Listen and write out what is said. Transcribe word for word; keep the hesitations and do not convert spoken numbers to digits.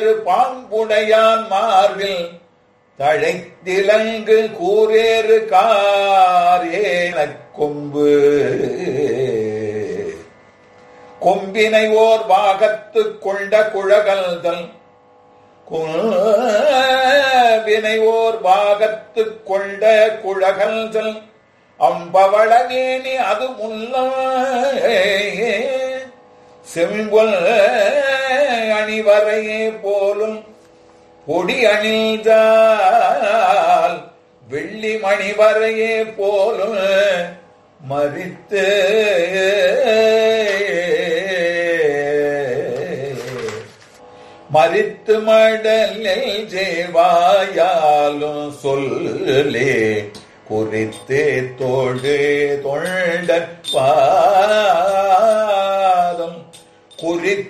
பாம்புடையான் மார்பில் தழைத்திலங்கு கூரேறு காரேனக் கொம்பு கொம்பினை ஓர் பாகத்து கொண்ட குழகல்தல் கொம்பினை ஓர் பாகத்து கொண்ட குழகல்தல் அம்பவளவேணி அது முல்ல செம்பொல் அணிவரையே போலும் பொடி அணிந்தால் வெள்ளி மணிவரையே போலும் மறித்து மறித்து மடலில் ஜேவாயாலும் சொல்லே குறித்தே தோடு தொண்ட பாதம் குறித்து